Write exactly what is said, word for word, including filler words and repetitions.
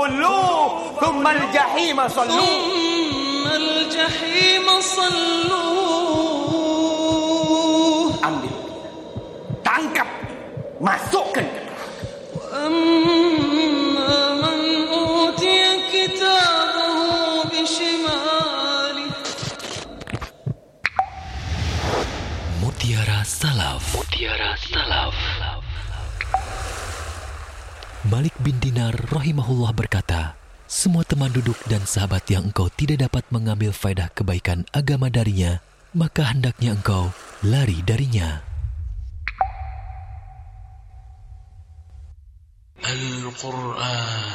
Khudhu thummal jahima sallu. Thummal jahima sallu. Ambil, tangkap, masukkan. Amma man utiya kitabahu bishimali. Mutiara Salaf. Mutiara Salaf. Malik bin Dinar rahimahullah berkata, semua teman duduk dan sahabat yang engkau tidak dapat mengambil faedah kebaikan agama darinya, maka hendaknya engkau lari darinya. Al-Quran